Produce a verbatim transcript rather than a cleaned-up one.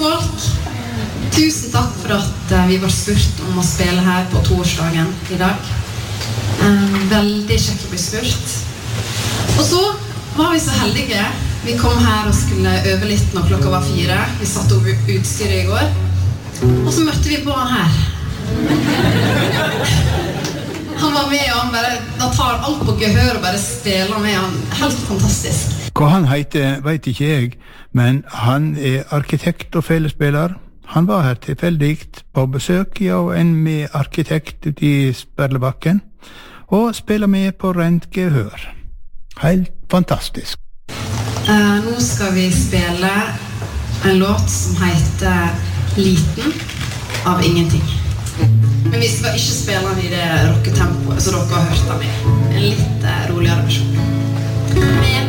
folk, tusen takk for at uh, vi var spurt om å spille her på torsdagen i dag. Um, veldig kjekt å bli spurt. Og så var vi så heldige. Vi kom her og skulle øve litt når klokka var fire. Vi satt over utstyret i går. Og så møtte vi på han her. Han var med, og han bare, da tar alt på gehør og bare spiller med han. Helt fantastisk. Hva han heter, vet ikke jeg, men han er arkitekt og fellesspiller. Han var her tilfeldigt på besøk, ja, og en med arkitekt ute i Sperlebakken, og spiller med på rent gehør. Helt fantastisk. Uh, nå skal vi spille en låt som heter Liten av Ingenting. Men vi skal ikke spille den i det rocketempoet, så dere har hørt den i en litt roligere versjon.